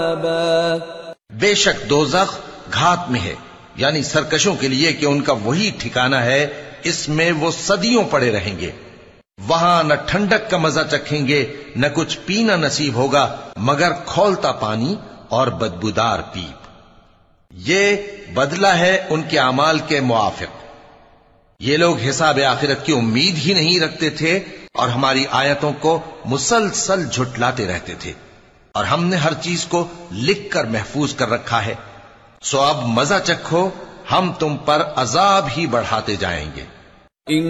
बेशक दोज़ख घात में है, यानी सरकशों के लिए कि उनका वही ठिकाना है, इसमें वो सदियों पड़े रहेंगे। वहां न ठंडक का मजा चखेंगे, न कुछ पीना नसीब होगा मगर खौलता पानी और बदबूदार पीप। ये बदला है उनके अमाल के मुआफिक। ये लोग हिसाब आखिरत की उम्मीद ही नहीं रखते थे और हमारी आयतों को मुसलसल झुटलाते रहते थे, और हमने हर चीज को लिख कर महफूज कर रखा है। सो अब मजा चखो, हम तुम पर अजाब ही बढ़ाते जाएंगे।